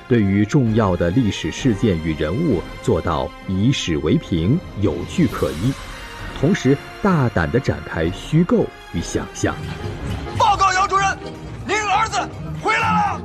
对于重要的历史事件与人物做到以史为凭，有据可依，同时大胆地展开虚构与想象。 报告姚主任，您儿子回来了。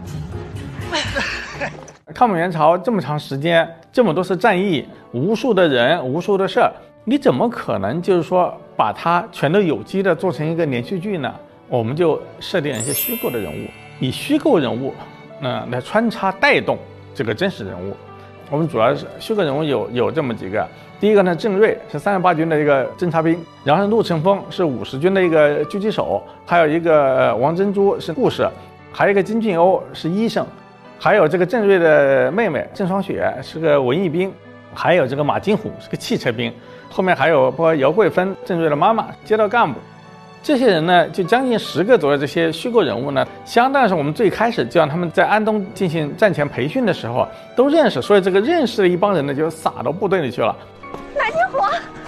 抗美援朝这么长时间，这么多次战役，无数的人，无数的事儿，你怎么可能就是说把它全都有机的做成一个连续剧呢？我们就设定一些虚构的人物，以虚构人物来穿插带动这个真实人物。我们主要是虚构人物有这么几个，第一个呢，郑瑞是38军的一个侦察兵，然后陆成风是50军的一个狙击手，还有一个王珍珠是护士，还有一个金俊欧是医生，还有这个郑瑞的妹妹郑双雪是个文艺兵，还有这个马金虎是个汽车兵，后面还有包括姚桂芬郑瑞的妈妈街道干部。这些人呢，就将近10个左右这些虚构人物呢，相当于是我们最开始就让他们在安东进行战前培训的时候都认识，所以这个认识的一帮人呢，就撒到部队里去了。 马金虎，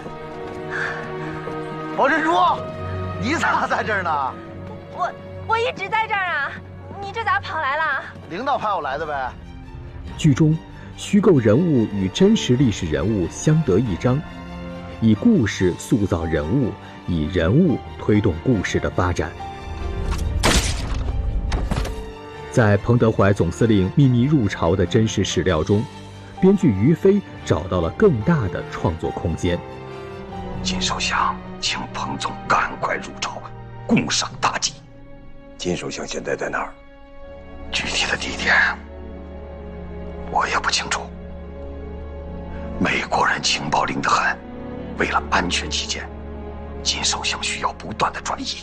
王珍珠，你咋在这儿呢？ 我一直在这儿啊，你这咋跑来了？ 领导派我来的呗。 剧中虚构人物与真实历史人物相得益彰，以故事塑造人物，以人物推动故事的发展。在彭德怀总司令秘密入朝的真实史料中，编剧于飞找到了更大的创作空间。 金首相请彭总赶快入朝，共赏大计。 金首相现在在哪儿？ 具体的地点我也不清楚。美国人情报灵得很，为了安全起见，金首相需要不断的转移。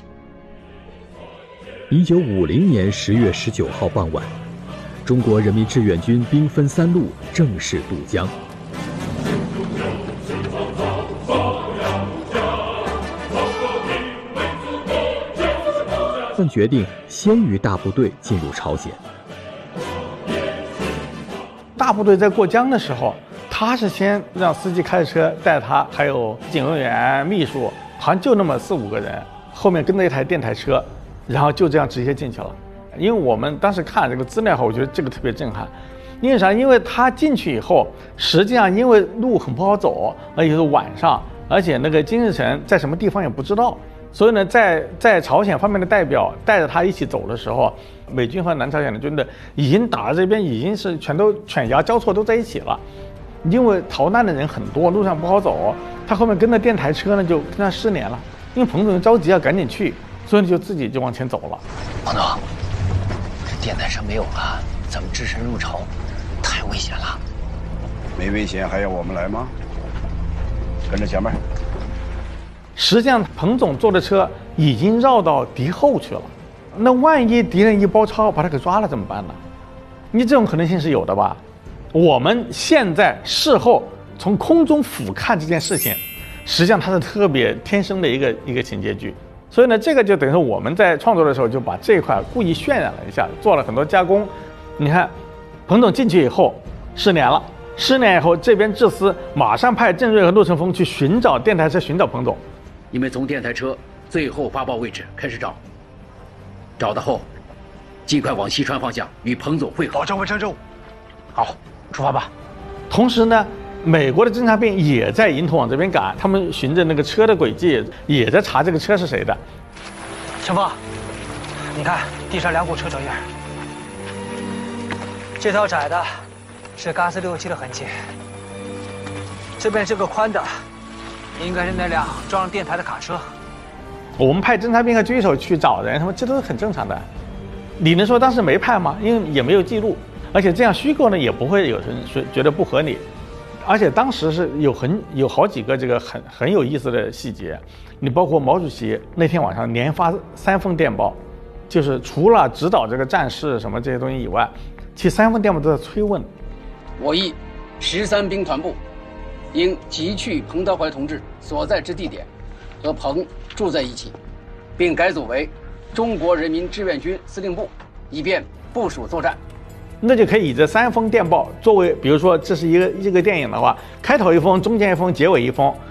1950年10月19号傍晚，中国人民志愿军兵分3路正式渡江。决定先于大部队进入朝鲜。 大部队在过江的时候，他是先让司机开着车带他，还有警卫员、秘书，好像就那么4、5个人，后面跟着一台电台车，然后就这样直接进去了。因为我们当时看这个资料后，我觉得这个特别震撼。因为啥？因为他进去以后，实际上因为路很不好走，而且是晚上，而且那个金日成在什么地方也不知道。所以呢，在朝鲜方面的代表带着他一起走的时候，美军和南朝鲜的军队已经打到这边，已经是全都犬牙交错都在一起了。因为逃难的人很多，路上不好走，他后面跟着电台车呢，就跟他失联了。因为彭总着急要赶紧去，所以就自己就往前走了。 彭总，这电台车没有了，咱们只身入朝，太危险了。 没危险还要我们来吗？跟着前面。 实际上，彭总坐的车已经绕到敌后去了。那万一敌人一包抄把他给抓了怎么办呢？你这种可能性是有的吧？我们现在事后从空中俯瞰这件事情，实际上它是特别天生的一个情节剧。所以呢，这个就等于说我们在创作的时候就把这一块故意渲染了一下，做了很多加工。你看，彭总进去以后失联了，失联以后这边智司马上派郑瑞和陆成风去寻找电台车，寻找彭总。 你们从电台车最后发报位置开始找，找到后，尽快往西川方向与彭总会合。 保证完成任务。 好，出发吧。 同时呢，美国的侦察兵也在迎头往这边赶，他们循着那个车的轨迹，也在查这个车是谁的。 陈峰，你看地上2股车辙印，这条窄的是嘎斯667的痕迹，这边这个宽的应该是那辆装上电台的卡车。 我们派侦察兵和狙击手去找人，他们这都是很正常的。你能说当时没派吗？因为也没有记录，而且这样虚构呢，也不会有人觉得不合理。而且当时是有好几个这个很有意思的细节，你包括毛主席那天晚上连发3封电报，就是除了指导这个战事什么这些东西以外，其实3封电报都在催问。 我议13兵团部应急去彭德怀同志所在之地点，和彭住在一起，并改组为中国人民志愿军司令部，以便部署作战。 那就可以以这3封电报作为，比如说这是一个电影的话，开头1封，中间1封，结尾1封，